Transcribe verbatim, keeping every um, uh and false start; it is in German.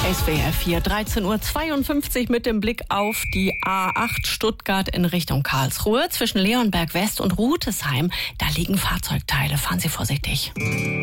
S W R vier, dreizehn Uhr zweiundfünfzig mit dem Blick auf die A acht Stuttgart in Richtung Karlsruhe. Zwischen Leonberg West und Rutesheim, da liegen Fahrzeugteile. Fahren Sie vorsichtig.